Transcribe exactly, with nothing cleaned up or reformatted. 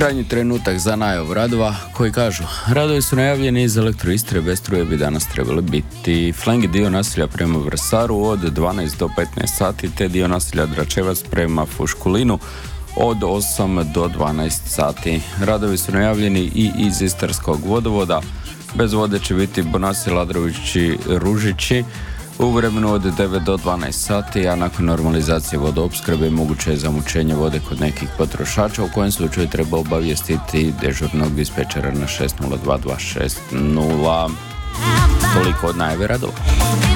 Krajnji trenutak za najavu radova koji kažu: radovi su najavljeni iz Elektro Istre, bez struje bi danas trebali biti. Flengi dio naselja prema Vrsaru od dvanaest do petnaest sati, te dio naselja Dračevac prema Fuškulinu od osam do dvanaest sati. Radovi su najavljeni i iz Istarskog vodovoda. Bez vode će biti Bonasi, Ladrovići, Ružići u vremenu od devet do dvanaest sati, a nakon normalizacije vodoopskrbe moguće je zamućenje vode kod nekih potrošača, u kojem slučaju treba obavijestiti dežurnog dispečera na šest nula dva dva šest nula. Toliko od najave radova.